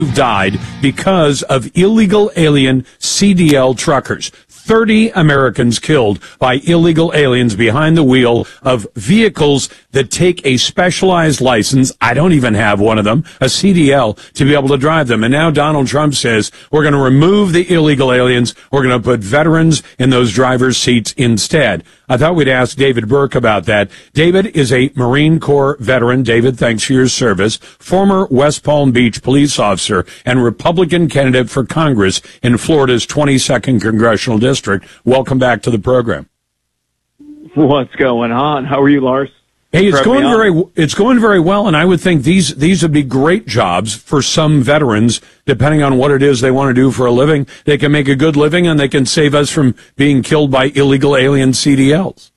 died because of illegal alien CDL truckers. 30 Americans killed by illegal aliens behind the wheel of vehicles that take a specialized license. I don't even have one of them, a CDL, to be able to drive them. And now Donald Trump says we're going to remove the illegal aliens. We're going to put veterans in those driver's seats instead. I thought we'd ask David Burke about that. David is a Marine Corps veteran. David, thanks for your service. Former West Palm Beach police officer and Republican candidate for Congress in Florida's 22nd Congressional District. Welcome back to the program. What's going on? How are you, Lars? Hey, it's going very well, and I would think these would be great jobs for some veterans, depending on what it is they want to do for a living. They can make a good living, and they can save us from being killed by illegal alien CDLs.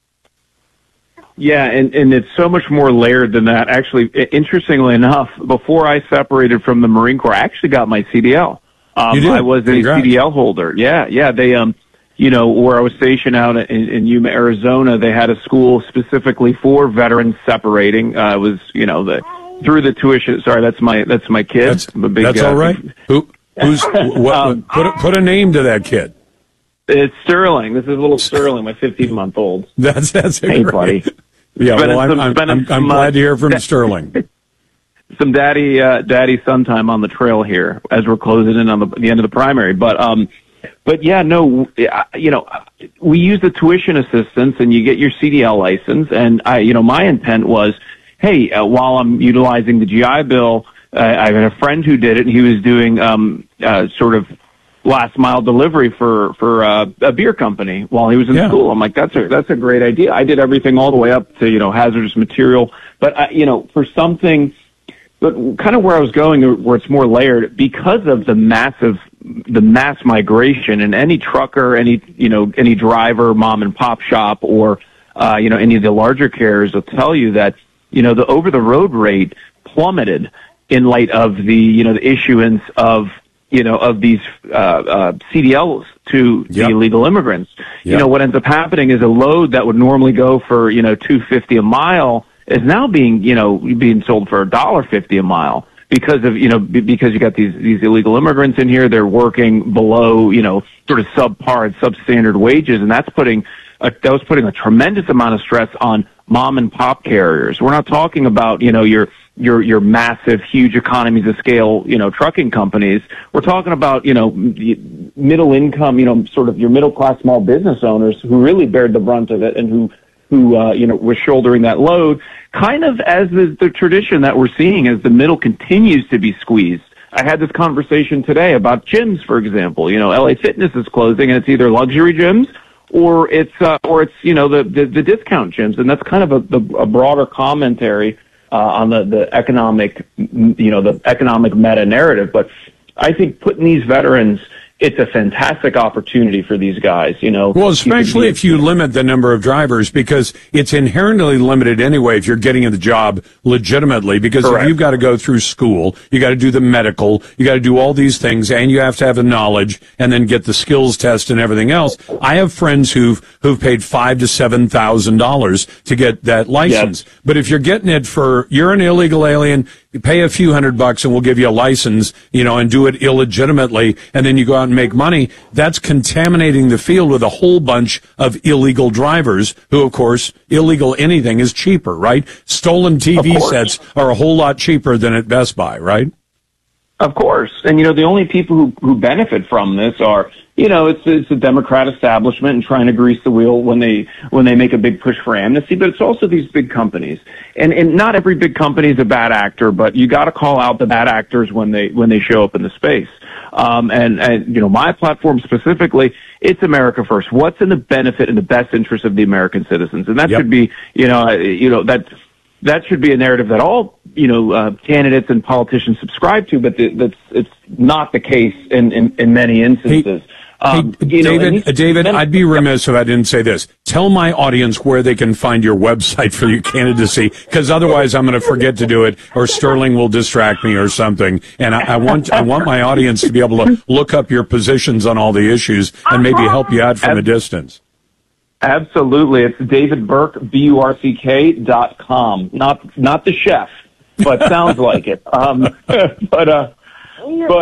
Yeah, and it's so much more layered than that. Actually, interestingly enough, before I separated from the Marine Corps, I actually got my CDL. You did? I was Congrats. a CDL holder. Yeah, they where I was stationed out in Yuma, Arizona, they had a school specifically for veterans separating. It was, through the tuition. Sorry, that's my kid. That's all right. Put a name to that kid. It's Sterling. This is little Sterling, my 15-month-old. That's hey, great. buddy. Yeah, well, I'm glad to hear from Sterling. Some daddy son time on the trail here as we're closing in on the end of the primary. But yeah, no, we use the tuition assistance and you get your CDL license. And my intent was, hey, while I'm utilizing the GI Bill, I had a friend who did it, and he was doing sort of last mile delivery for a beer company while he was in school. I'm like, that's a great idea. I did everything all the way up to hazardous material, but for something. But kind of where I was going, where it's more layered, because of the mass migration, and any trucker, any driver, mom and pop shop, or any of the larger carriers will tell you that the over the road rate plummeted in light of the issuance of these CDLs to the illegal immigrants. Yep. What ends up happening is a load that would normally go for $2.50 a mile is now being sold for $1.50 a mile because you got these illegal immigrants in here. They're working below, sort of subpar and substandard wages, and that was putting a tremendous amount of stress on mom and pop carriers. We're not talking about, your massive, huge economies of scale, trucking companies. We're talking about, middle income, sort of your middle class small business owners who really bared the brunt of it and who was shouldering that load, kind of as the tradition that we're seeing as the middle continues to be squeezed. I had this conversation today about gyms, for example. LA Fitness is closing, and it's either luxury gyms or it's the discount gyms, and that's kind of a broader commentary on the economic, the economic meta narrative. But I think putting these veterans, it's a fantastic opportunity for these guys, Well, especially if you limit the number of drivers, because it's inherently limited anyway if you're getting the job legitimately, because Correct. if you've got to go through school, you got to do the medical, you got to do all these things, and you have to have the knowledge and then get the skills test and everything else. I have friends who've paid $5,000 to $7,000 to get that license. Yep. But if you're getting it you're an illegal alien, you pay a few $100 and we'll give you a license, and do it illegitimately, and then you go out and make money. That's contaminating the field with a whole bunch of illegal drivers who, of course, illegal anything is cheaper, right? Stolen TV sets are a whole lot cheaper than at Best Buy, right? Of course. And, the only people who benefit from this are, it's the Democrat establishment and trying to grease the wheel when they make a big push for amnesty, but it's also these big companies. And not every big company is a bad actor, but you got to call out the bad actors when they show up in the space. And my platform specifically, it's America First. What's in the benefit and the best interest of the American citizens? And that should be, that should be a narrative that all, candidates and politicians subscribe to, but it's not the case in many instances. David, I'd be remiss if I didn't say this. Tell my audience where they can find your website for your candidacy, because otherwise I'm going to forget to do it, or Sterling will distract me or something. And I want my audience to be able to look up your positions on all the issues and maybe help you out from a distance. Absolutely. It's David Burke, BURCK.com. Not the chef, but sounds like it. But